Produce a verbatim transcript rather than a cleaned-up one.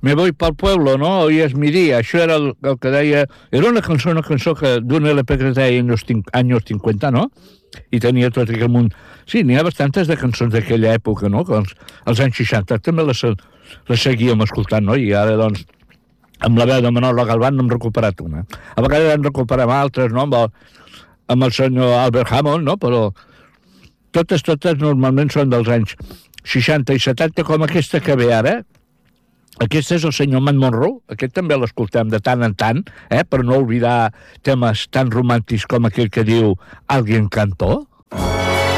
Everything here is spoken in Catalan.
Me voy pel pueblo, no? Hoy es mi día. Això era el, el que deia... Era una cançó, una cançó que d'un L P que es deia anys, anys cinquanta, no? I tenia tot aquell munt... Sí, n'hi ha bastantes de cançons d'aquella època, no? Que els, els anys seixanta també les, les seguíem escoltant, no? I ara, doncs, amb la veu de Manolo Galván n'hem recuperat una. A vegades en recuperem altres, no? Amb el, amb el senyor Albert Hammond, no? Però totes, totes normalment són dels anys seixanta i setanta, com aquesta que ve ara. Aquest és el senyor Matt Monro, aquest també l'escoltem de tant en tant, eh? Per no oblidar temes tan romàntics com aquell que diu Alguien cantó.